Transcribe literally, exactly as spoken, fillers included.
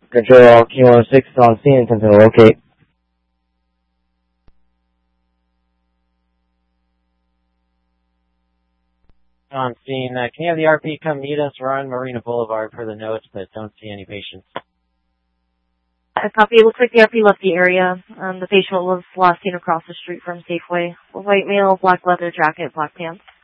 Control Q one oh six on scene, attempt to locate. On scene, uh, can you have the R P come meet us? We're on Marina Boulevard per the notes, but don't see any patients. A copy. It looks like the R P left the area. Um, the patient was last seen across the street from Safeway. White male, black leather jacket, black pants.